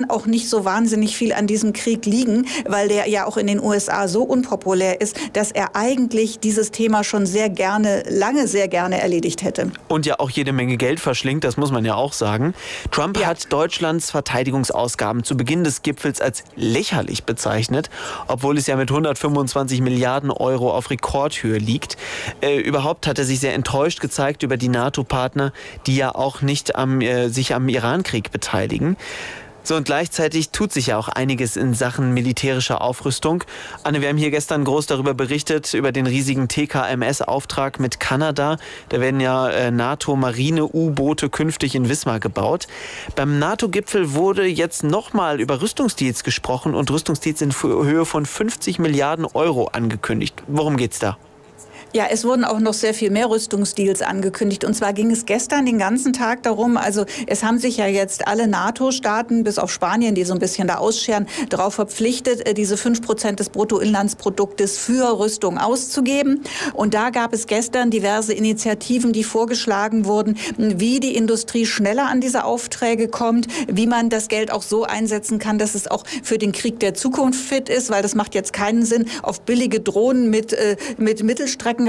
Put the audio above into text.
auch nicht so wahnsinnig viel an diesem Krieg liegen, weil der ja auch in den USA so unpopulär ist, dass er eigentlich dieses Thema schon lange sehr gerne erledigt hätte. Und ja auch jede Menge Geld verschlingt, das muss man ja auch sagen. Trump hat Deutschlands Verteidigungsausgaben zu Beginn des Gipfels als lächerlich bezeichnet, obwohl es ja mit 125 Milliarden Euro auf Rekordhöhe liegt. Überhaupt hat er sich sehr enttäuscht gezeigt über die NATO-Partner, die ja auch nicht sich am Iran-Krieg beteiligen. So, und gleichzeitig tut sich ja auch einiges in Sachen militärischer Aufrüstung. Anne, wir haben hier gestern groß darüber berichtet, über den riesigen TKMS-Auftrag mit Kanada. Da werden ja NATO-Marine-U-Boote künftig in Wismar gebaut. Beim NATO-Gipfel wurde jetzt nochmal über Rüstungsdeals gesprochen und Rüstungsdeals in Höhe von 50 Milliarden Euro angekündigt. Worum geht's da? Ja, es wurden auch noch sehr viel mehr Rüstungsdeals angekündigt. Und zwar ging es gestern den ganzen Tag darum, also es haben sich ja jetzt alle NATO-Staaten, bis auf Spanien, die so ein bisschen da ausscheren, darauf verpflichtet, diese 5% des Bruttoinlandsproduktes für Rüstung auszugeben. Und da gab es gestern diverse Initiativen, die vorgeschlagen wurden, wie die Industrie schneller an diese Aufträge kommt, wie man das Geld auch so einsetzen kann, dass es auch für den Krieg der Zukunft fit ist, weil das macht jetzt keinen Sinn, auf billige Drohnen mit Mittelstrecken